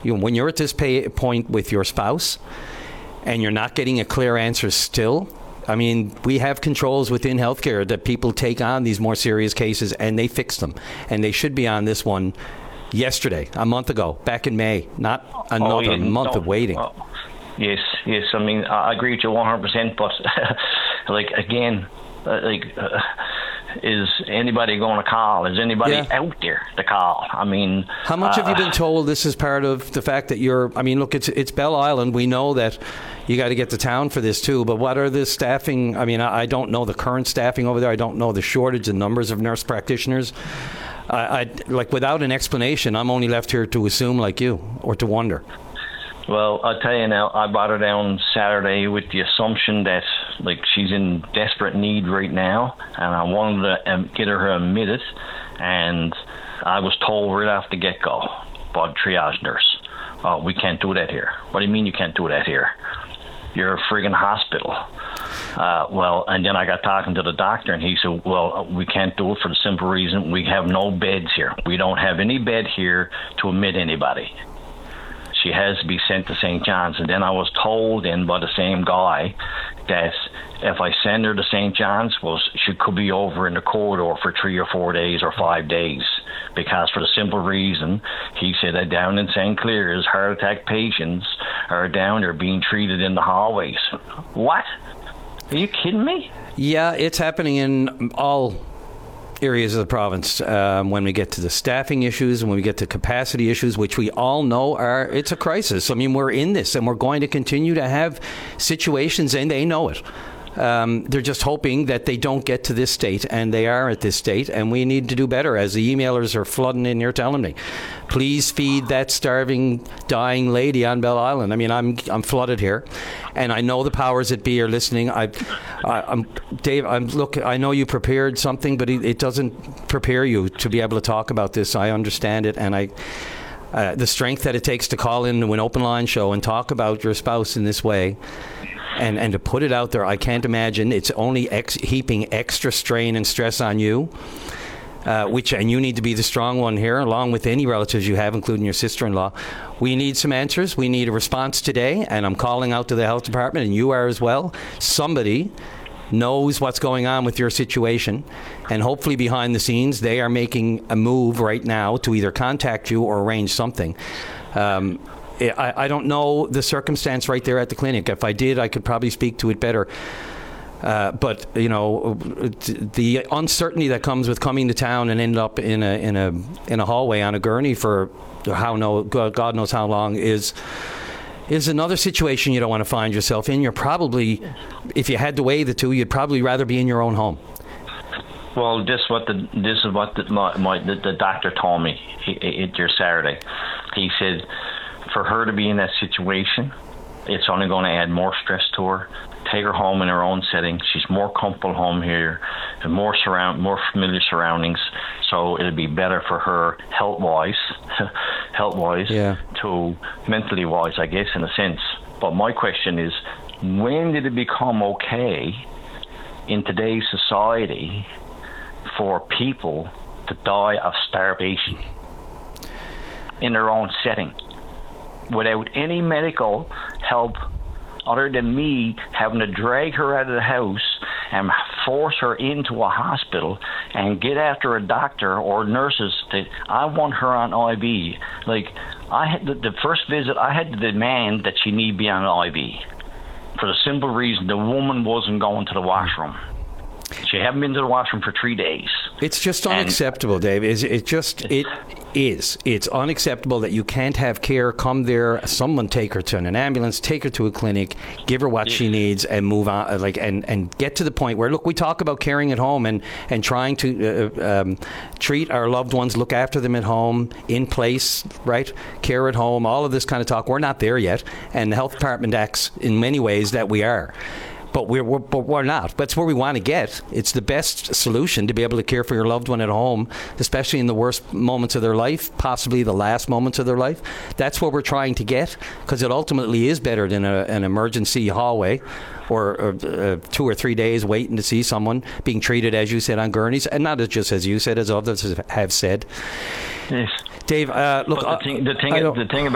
When you're at this point with your spouse and you're not getting a clear answer still, I mean, we have controls within healthcare that people take on these more serious cases and they fix them. And they should be on this one yesterday, a month ago, back in May, not another month of waiting. Yes. I mean, I agree with you 100%, but is anybody going to call? Is anybody out there to call? I mean, how much have you been told this is part of the fact that it's Bell Island. We know that you got to get to town for this too, but what are the staffing? I mean, I don't know the current staffing over there. I don't know the shortage and numbers of nurse practitioners. Without an explanation, I'm only left here to assume like you, or to wonder. Well, I'll tell you now, I brought her down Saturday with the assumption that, she's in desperate need right now, and I wanted to get her admitted, and I was told right off the get-go by the triage nurse, "Oh, we can't do that here." "What do you mean you can't do that here? You're a friggin' hospital." And then I got talking to the doctor, and he said, "Well, we can't do it for the simple reason we have no beds here. We don't have any bed here to admit anybody. She has to be sent to St. John's." And then I was told by the same guy that if I send her to St. John's, she could be over in the corridor for 3 or 4 days or 5 days, because for the simple reason, he said that down in St. Clair's, heart attack patients are down there being treated in the hallways. What? Are you kidding me? Yeah, it's happening in all areas of the province. When we get to the staffing issues, when we get to capacity issues, which we all know it's a crisis. I mean, we're in this, and we're going to continue to have situations, and they know it. They're just hoping that they don't get to this state, and they are at this state, and we need to do better. As the emailers are flooding in here telling me, please feed that starving, dying lady on Bell Island. I mean, I'm flooded here, and I know the powers that be are listening. Dave, I know you prepared something, but it doesn't prepare you to be able to talk about this. I understand it, and the strength that it takes to call into an open line show and talk about your spouse in this way. And to put it out there, I can't imagine. It's only heaping extra strain and stress on you, and you need to be the strong one here, along with any relatives you have, including your sister-in-law. We need some answers. We need a response today, and I'm calling out to the health department, and you are as well. Somebody knows what's going on with your situation, and hopefully behind the scenes, they are making a move right now to either contact you or arrange something. I don't know the circumstance right there at the clinic. If I did, I could probably speak to it better. But the uncertainty that comes with coming to town and end up in a hallway on a gurney for God knows how long is another situation you don't want to find yourself in. You're probably, if you had to weigh the two, you'd probably rather be in your own home. Well, this is what the doctor told me here Saturday. He said, for her to be in that situation, it's only going to add more stress to her. Take her home in her own setting. She's more comfortable home here, and more familiar surroundings. So it'll be better for her health-wise, to mentally-wise, I guess, in a sense. But my question is, when did it become okay in today's society for people to die of starvation in their own setting, without any medical help other than me having to drag her out of the house and force her into a hospital and get after a doctor or nurses that I want her on IV? The first visit, I had to demand that she need be on an IV for the simple reason the woman wasn't going to the washroom. She hadn't been to the washroom for 3 days. It's just unacceptable, Dave. It's unacceptable that you can't have care come there, someone take her to an ambulance, take her to a clinic, give her what she needs, and move on, and get to the point where, look, we talk about caring at home and trying to treat our loved ones, look after them at home, in place, right? Care at home, all of this kind of talk. We're not there yet, and the health department acts in many ways that we are. But we're not. That's where we want to get. It's the best solution to be able to care for your loved one at home, especially in the worst moments of their life, possibly the last moments of their life. That's what we're trying to get, because it ultimately is better than an emergency hallway or 2 or 3 days waiting to see someone being treated, as you said, on gurneys, and not just as you said, as others have said. Yes. Dave, look, the thing